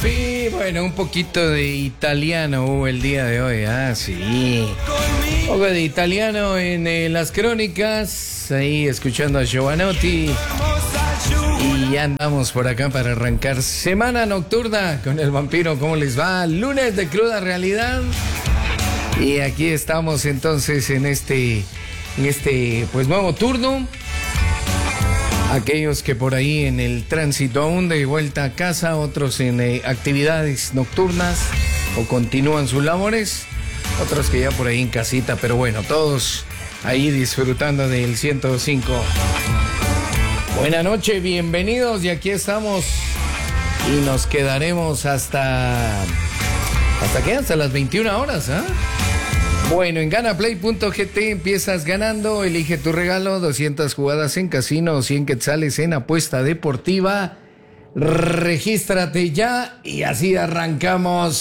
Sí, bueno, un poquito de italiano hubo el día de hoy, sí. Un poco de italiano en las crónicas, ahí escuchando a Giovanotti. Y ya andamos por acá para arrancar semana nocturna con el vampiro. ¿Cómo les va? Lunes de cruda realidad. Y aquí estamos entonces en este pues nuevo turno. Aquellos que por ahí en el tránsito aún de vuelta a casa, otros en actividades nocturnas o continúan sus labores, otros que ya por ahí en casita, pero bueno, todos ahí disfrutando del 105. Buenas noches, bienvenidos y aquí estamos y nos quedaremos hasta las 21 horas, ¿ah? Bueno, en ganaplay.gt empiezas ganando, elige tu regalo, 200 jugadas en casino, 100 quetzales en apuesta deportiva. Regístrate ya y así arrancamos.